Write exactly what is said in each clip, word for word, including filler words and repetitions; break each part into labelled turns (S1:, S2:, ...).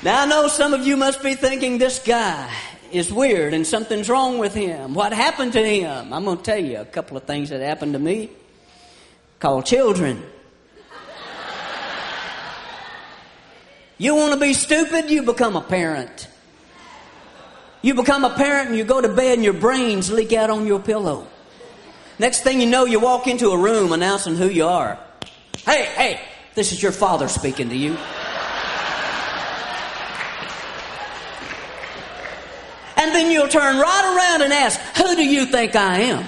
S1: Now, I know some of you must be thinking this guy is weird and something's wrong with him. What happened to him? I'm going to tell you a couple of things that happened to me called children. You want to be stupid? You become a parent. You become a parent and you go to bed and your brains leak out on your pillow. Next thing you know, you walk into a room announcing who you are. Hey, hey, this is your father speaking to you. And then you'll turn right around and ask, who do you think I am?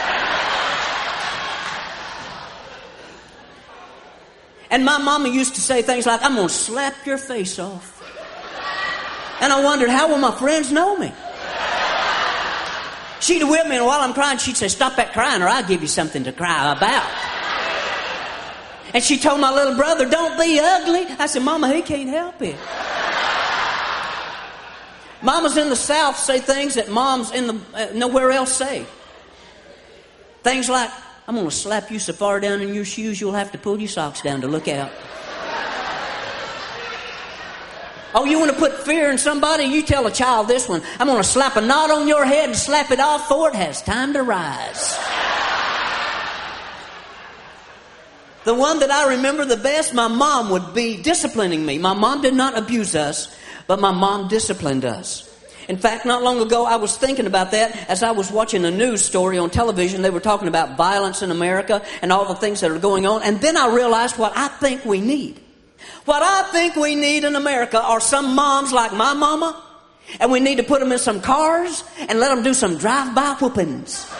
S1: And my mama used to say things like, I'm going to slap your face off. And I wondered, how will my friends know me? She'd whip me, and while I'm crying, she'd say, stop that crying or I'll give you something to cry about. And she told my little brother, don't be ugly. I said, Mama, he can't help it. Mamas in the South say things that moms in the uh, nowhere else say. Things like, I'm going to slap you so far down in your shoes you'll have to pull your socks down to look out. Oh, you want to put fear in somebody? You tell a child this one. I'm going to slap a knot on your head and slap it off before it has time to rise. The one that I remember the best, my mom would be disciplining me. My mom did not abuse us, but my mom disciplined us. In fact, not long ago, I was thinking about that as I was watching a news story on television. They were talking about violence in America and all the things that are going on. And then I realized what I think we need. What I think we need in America are some moms like my mama. And we need to put them in some cars and let them do some drive-by whoopings.